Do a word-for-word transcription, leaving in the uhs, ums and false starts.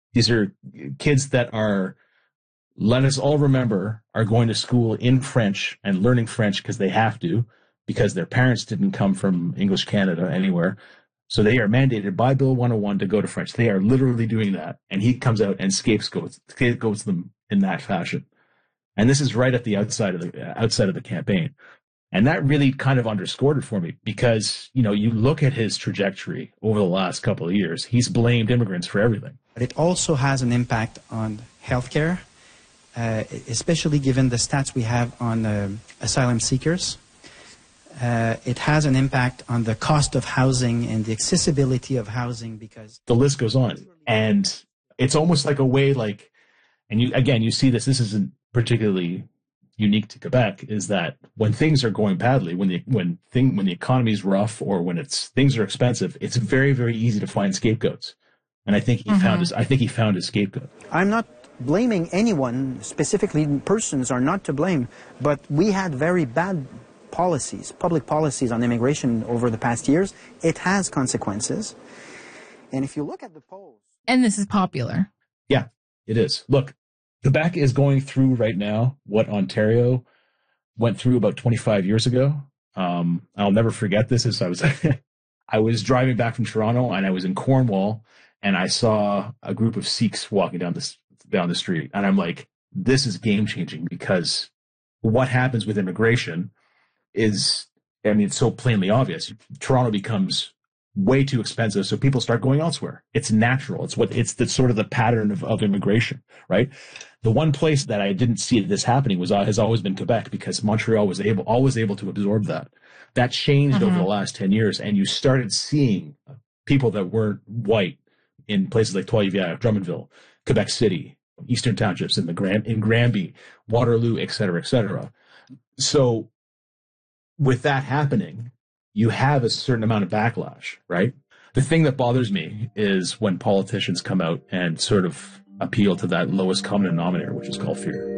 These are kids that are, let us all remember, are going to school in French and learning French because they have to, because their parents didn't come from English Canada anywhere. So they are mandated by Bill one oh one to go to French. They are literally doing that. And he comes out and scapegoats, scapegoats them in that fashion. And this is right at the outside of the outside of the campaign. And that really kind of underscored it for me because, you know, you look at his trajectory over the last couple of years, he's blamed immigrants for everything. But it also has an impact on healthcare, uh, especially given the stats we have on uh, asylum seekers. Uh, it has an impact on the cost of housing and the accessibility of housing because... The list goes on. And it's almost like a way like, and you again, you see this, this isn't particularly unique to Quebec, is that when things are going badly, when the when thing when the economy is rough or when it's things are expensive, it's very, very easy to find scapegoats. And I think he mm-hmm. found his I think he found his scapegoat. I'm not blaming anyone, specifically persons are not to blame, but we had very bad policies, public policies on immigration over the past years. It has consequences. And if you look at the polls... And this is popular. Yeah, it is. Look, Quebec is going through right now what Ontario went through about twenty-five years ago. Um, I'll never forget this. As I was, I was driving back from Toronto and I was in Cornwall and I saw a group of Sikhs walking down the down the street, and I'm like, this is game changing because what happens with immigration is, I mean, it's so plainly obvious. Toronto becomes way too expensive, so people start going elsewhere. It's natural. It's what it's the sort of the pattern of, of immigration, right? The one place that I didn't see this happening was uh, has always been Quebec because Montreal was able always able to absorb that. That changed mm-hmm. over the last ten years, and you started seeing people that weren't white in places like Trois-Rivières, Drummondville, Quebec City, Eastern Townships, in the Gram- in Granby, Waterloo, et cetera, et cetera. So with that happening, you have a certain amount of backlash, right? The thing that bothers me is when politicians come out and sort of appeal to that lowest common denominator, which is called fear.